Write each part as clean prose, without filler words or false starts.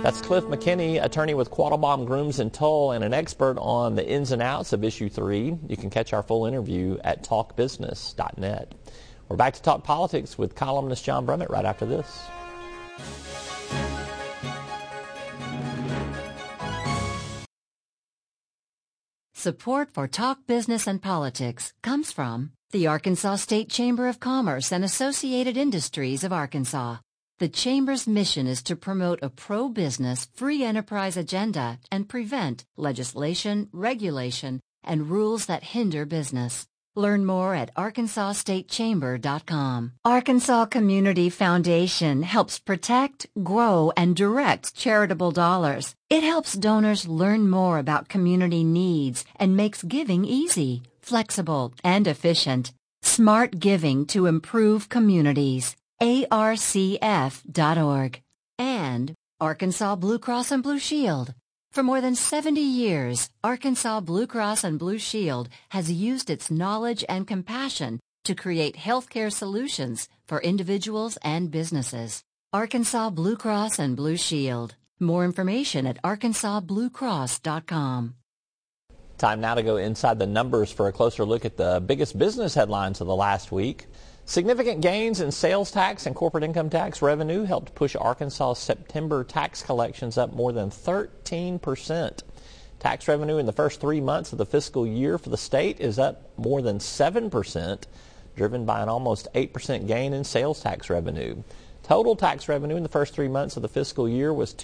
That's Cliff McKinney, attorney with Quattlebaum, Grooms & Tull, and an expert on the ins and outs of Issue 3. You can catch our full interview at talkbusiness.net. We're back to talk politics with columnist John Brummett right after this. Support for Talk Business and Politics comes from the Arkansas State Chamber of Commerce and Associated Industries of Arkansas. The Chamber's mission is to promote a pro-business, free enterprise agenda and prevent legislation, regulation, and rules that hinder business. Learn more at arkansasstatechamber.com. Arkansas Community Foundation helps protect, grow, and direct charitable dollars. It helps donors learn more about community needs and makes giving easy, flexible, and efficient. Smart giving to improve communities. arcf.org. And Arkansas Blue Cross and Blue Shield. For more than 70 years, Arkansas Blue Cross and Blue Shield has used its knowledge and compassion to create healthcare solutions for individuals and businesses. Arkansas Blue Cross and Blue Shield. More information at arkansasbluecross.com. Time now to go inside the numbers for a closer look at the biggest business headlines of the last week. Significant gains in sales tax and corporate income tax revenue helped push Arkansas's September tax collections up more than 13%. Tax revenue in the first 3 months of the fiscal year for the state is up more than 7%, driven by an almost 8% gain in sales tax revenue. Total tax revenue in the first 3 months of the fiscal year was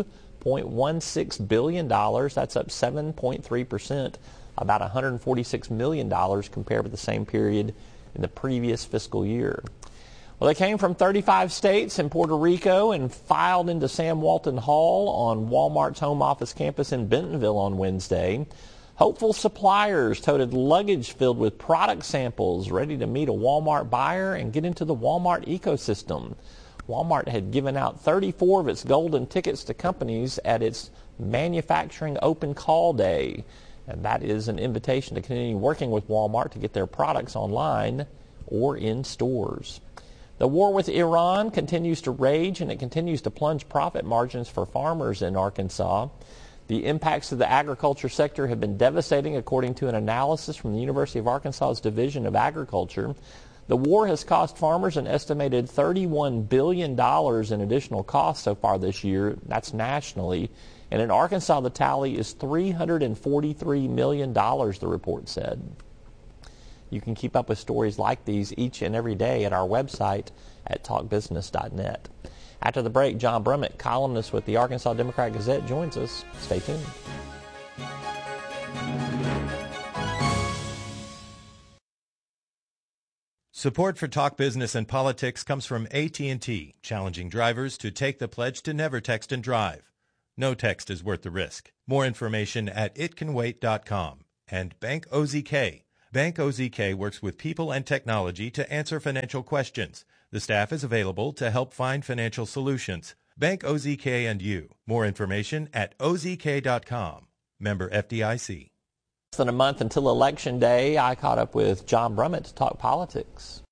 $2.16 billion. That's up 7.3%, about $146 million compared with the same period in the previous fiscal year. Well, they came from 35 states and Puerto Rico and filed into Sam Walton Hall on Walmart's home office campus in Bentonville on Wednesday. Hopeful suppliers toted luggage filled with product samples ready to meet a Walmart buyer and get into the Walmart ecosystem. Walmart had given out 34 of its golden tickets to companies at its Manufacturing Open Call Day. And that is an invitation to continue working with Walmart to get their products online or in stores. The war with Iran continues to rage, and it continues to plunge profit margins for farmers in Arkansas. The impacts of the agriculture sector have been devastating, according to an analysis from the University of Arkansas's Division of Agriculture. The war has cost farmers an estimated $31 billion in additional costs so far this year. That's nationally. And in Arkansas, the tally is $343 million, the report said. You can keep up with stories like these each and every day at our website at talkbusiness.net. After the break, John Brummett, columnist with the Arkansas Democrat-Gazette, joins us. Stay tuned. Support for Talk Business and Politics comes from AT&T, challenging drivers to take the pledge to never text and drive. No text is worth the risk. More information at itcanwait.com. And Bank OZK. Bank OZK works with people and technology to answer financial questions. The staff is available to help find financial solutions. Bank OZK and you. More information at ozk.com. Member FDIC. Less than a month until Election Day, I caught up with John Brummett to talk politics.